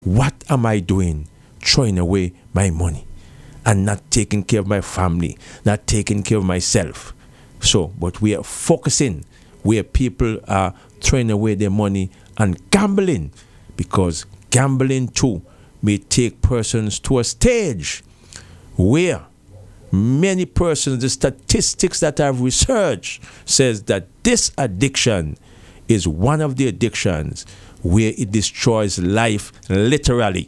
What am I doing? Throwing away my money and not taking care of my family, not taking care of myself. So, but we are focusing where people are throwing away their money and gambling, because gambling too may take persons to a stage where many persons, the statistics that I've researched says that this addiction is one of the addictions where it destroys life literally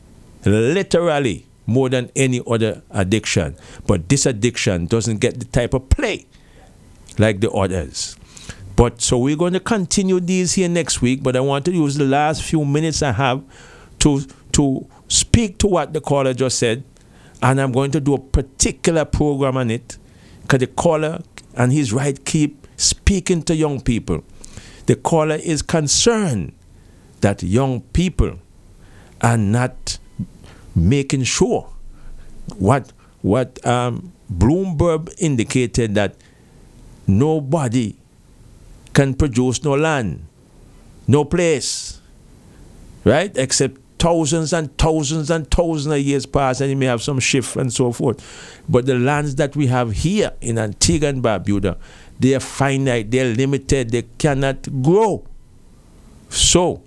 more than any other addiction. But this addiction doesn't get the type of play like the others. But so we're going to continue these here next week, but I want to use the last few minutes I have to speak to what the caller just said, and I'm going to do a particular program on it, because the caller, and he's right, keep speaking to young people. The caller is concerned that young people are not making sure what Bloomberg indicated, that nobody can produce no land, no place, right? Except thousands and thousands and thousands of years pass, and you may have some shift and so forth. But the lands that we have here in Antigua and Barbuda, they are finite, they are limited, they cannot grow. So,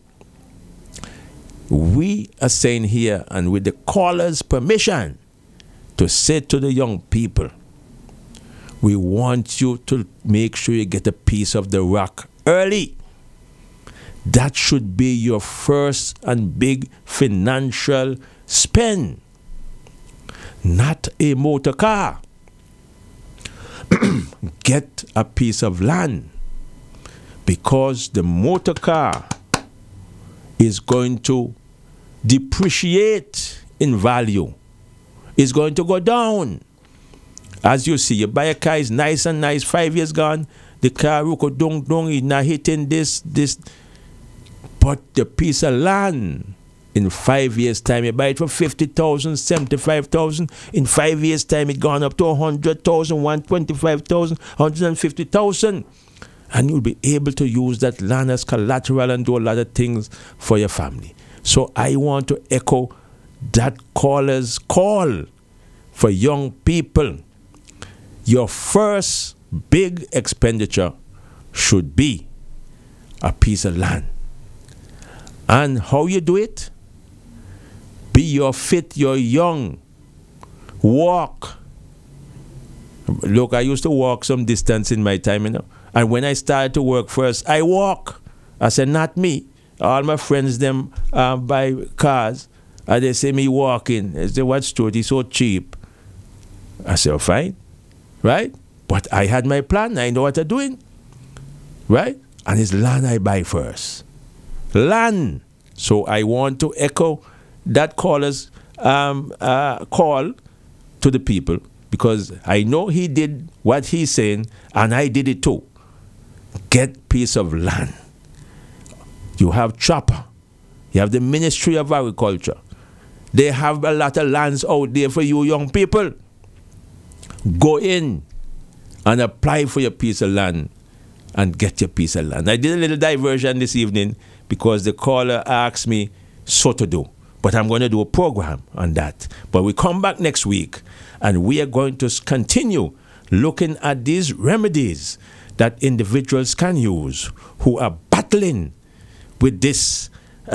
we are saying here, and with the caller's permission, to say to the young people, we want you to make sure you get a piece of the rock early. That should be your first and big financial spend, not a motor car. Get a piece of land, because the motor car is going to depreciate in value. It's going to go down. As you see, you buy a car, is nice and nice, 5 years gone, the car is not hitting this. But the piece of land, in 5 years' time, you buy it for 50,000, 75,000. In 5 years' time, it gone up to 100,000, 125,000, 150,000. And you'll be able to use that land as collateral and do a lot of things for your family. So I want to echo that caller's call for young people. Your first big expenditure should be a piece of land. And how you do it? Be you're fit, you're young. Walk. Look, I used to walk some distance in my time, And when I started to work first, I walk. I said, not me. All my friends, them buy cars. And they say me walking. They say, what's true? It's so cheap. I said, oh, fine. Right? But I had my plan. I know what I'm doing. Right? And it's land I buy first. Land. So I want to echo that caller's call to the people, because I know he did what he's saying, and I did it too. Get piece of land. You have chopper. You have the Ministry of Agriculture. They have a lot of lands out there for you young people. Go in and apply for your piece of land and get your piece of land. I did a little diversion this evening because the caller asked me so to do. But I'm going to do a program on that. But we come back next week, and we are going to continue looking at these remedies that individuals can use who are battling with this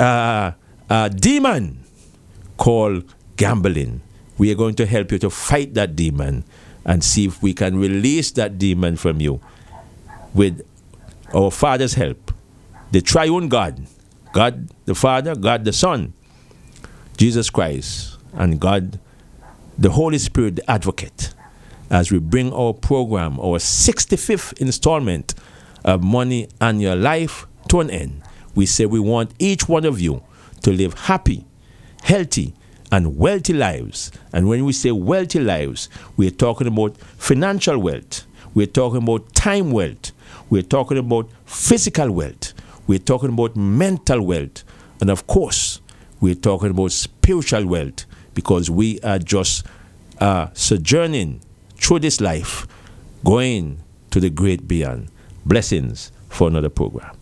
demon called gambling. We are going to help you to fight that demon and see if we can release that demon from you with our Father's help. The triune God, God the Father, God the Son, Jesus Christ, and God the Holy Spirit, the Advocate, as we bring our program, our 65th installment of Money and Your Life to an end. We say we want each one of you to live happy, healthy, and wealthy lives. And when we say wealthy lives, we're talking about financial wealth. We're talking about time wealth. We're talking about physical wealth. We're talking about mental wealth. And of course, we're talking about spiritual wealth, because we are just sojourning through this life, going to the great beyond. Blessings for another program.